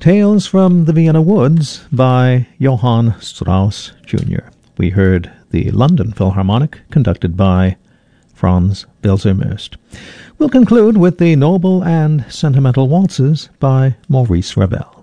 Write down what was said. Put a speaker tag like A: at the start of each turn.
A: Tales from the Vienna Woods by Johann Strauss Jr. We heard the London Philharmonic, conducted by Franz Bilzermöst. We'll conclude with the Noble and Sentimental Waltzes by Maurice Ravel.